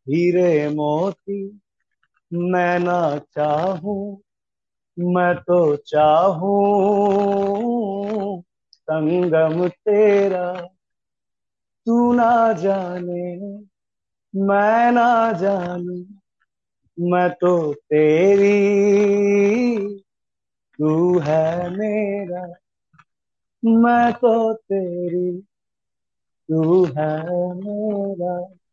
हीरे मोती मैं ना चाहूं, मैं तो चाहूं संगम तेरा। तू ना जाने मैं ना जानू, मैं तो तेरी, तू है मेरा। मैं तो तेरी, तू है मेरा।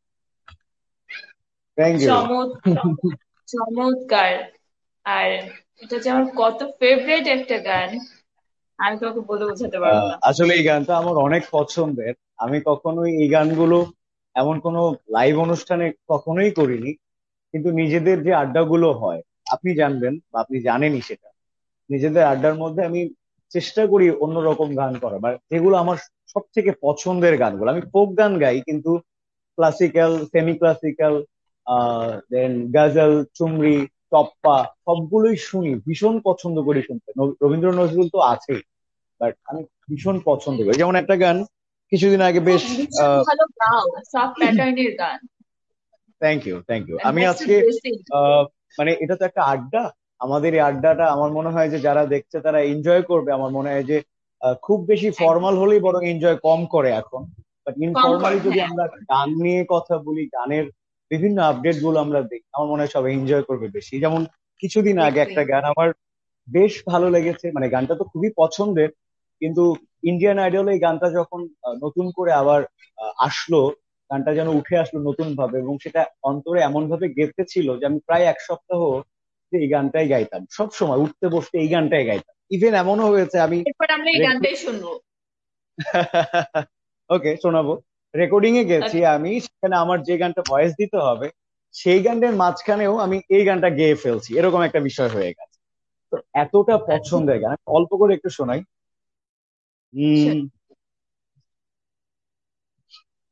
Thank you. চমৎকার, চমৎকার। আর এটা যে আমার কত ফেভারিট একটা গান, আমি তোমাকে বলে বোঝাতে পারবো না। আসলে এই গানটা আমার অনেক পছন্দের। আমি কখনোই এই গানগুলো এমন কোনো লাইভ অনুষ্ঠানে কখনোই করিনি, কিন্তু নিজেদের যে আড্ডাগুলো হয়, আপনি জানবেন বা আপনি জানেনই সেটা, নিজেদের আড্ডার মধ্যে আমি চেষ্টা করি অন্যরকম গান করা, বা যেগুলো আমার সব থেকে পছন্দের গানগুলো। আমি ফোক গান গাই, কিন্তু ক্লাসিক্যাল, সেমি ক্লাসিক্যাল, দেন গাজল, চুমরি, টপ্পা সবগুলোই শুনি, ভীষণ পছন্দ করি শুনতে। রবীন্দ্র নজরুল তো আছেই, বাট আমি ভীষণ পছন্দ করি। যেমন একটা গান কিছুদিন আগে খুব বেশ, ভীষণ ভালো গাও, সব প্যাটার্নের গান। Thank you, thank you. আমি দ্যাটস আজকে বেসিক। মানে এটা তো একটা আড্ডা, আমাদের এই আড্ডাটা আমার মনে হয় যে যারা দেখছে তারা এনজয় করবে। আমার মনে হয় যে খুব বেশি একদম ফর্মাল হলেই বরং এনজয় কম করে এখন, বাট কম ইনফর্মালি করে, যদি হ্যাঁ। আমরা গান নিয়ে কথা বলি, গানের বিভিন্ন আপডেট গুলো আমরা দেখি, আমার মনে হয় সবাই এনজয় করবে বেশি। যেমন কিছুদিন আগে এক্স্যাক্টলি। একটা গান আমার বেশ ভালো লেগেছে, মানে গানটা তো খুবই পছন্দের, কিন্তু ইন্ডিয়ান আইডল এই গানটা যখন নতুন করে আবার আসলো, গানটা যেন উঠে আসলো নতুন ভাবে, এবং সেটা অন্তরে এমন ভাবে গেঁথে ছিল যে আমি প্রায় এক সপ্তাহ যে এই গানটাই গাইতাম, সব সময় উঠতে বসতে এই গানটাই গাইতাম। ইভেন এমনও হয়েছে আমি এরপর আমরা এই গানটাই শুনবো। ওকে, শোনাবো। রেকর্ডিং এ গেছি Okay. আমি, সেখানে আমার যে গানটা ভয়েস দিতে হবে সেই গানটার মাঝখানেও আমি এই গানটা গেয়ে ফেলছি, এরকম একটা বিষয় হয়ে গেছে। তো এতটা আচ্ছা। পছন্দের গান, অল্প করে একটু শোনাই।